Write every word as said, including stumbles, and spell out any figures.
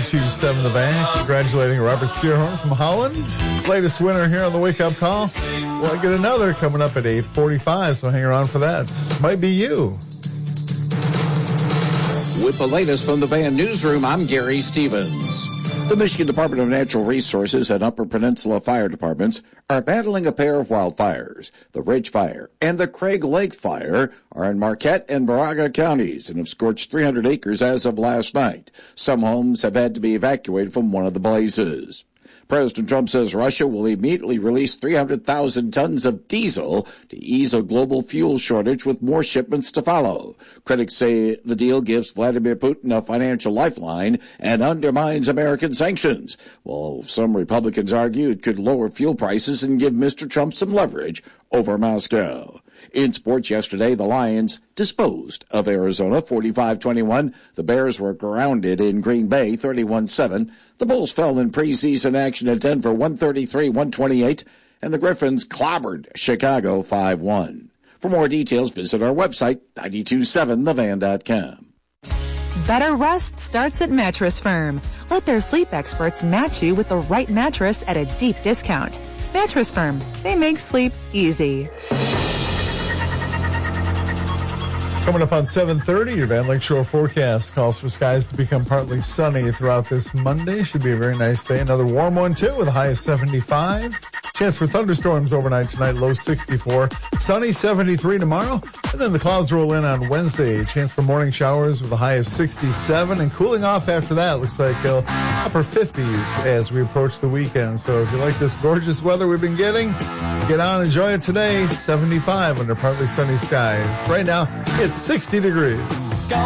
ninety-two point seven The Van. Congratulating Robert Skierhorn from Holland. Latest winner here on the Wake Up Call. We'll get another coming up at eight forty-five, so hang around for that. Might be you. With the latest from the Van Newsroom, I'm Gary Stevens. The Michigan Department of Natural Resources and Upper Peninsula Fire Departments are battling a pair of wildfires. The Ridge Fire and the Craig Lake Fire are in Marquette and Moraga counties and have scorched three hundred acres as of last night. Some homes have had to be evacuated from one of the blazes. President Trump says Russia will immediately release three hundred thousand tons of diesel to ease a global fuel shortage with more shipments to follow. Critics say the deal gives Vladimir Putin a financial lifeline and undermines American sanctions, while some Republicans argue it could lower fuel prices and give Mister Trump some leverage over Moscow. In sports yesterday, the Lions disposed of Arizona forty-five twenty-one. The Bears were grounded in Green Bay thirty-one seven. The Bulls fell in preseason action at Denver one thirty-three one twenty-eight. And the Griffins clobbered Chicago five one. For more details, visit our website, nine two seven the van dot com. Better rest starts at Mattress Firm. Let their sleep experts match you with the right mattress at a deep discount. Mattress Firm. They make sleep easy. Coming up on seven thirty, your Van Lakeshore forecast calls for skies to become partly sunny throughout this Monday. Should be a very nice day. Another warm one, too, with a high of seventy-five. Chance for thunderstorms overnight tonight, low sixty-four. Sunny, seventy-three tomorrow. And then the clouds roll in on Wednesday. Chance for morning showers with a high of sixty-seven. And cooling off after that. Looks like uh, upper fifties as we approach the weekend. So if you like this gorgeous weather we've been getting, get on, enjoy it today. seventy-five under partly sunny skies. Right now, it's sixty degrees.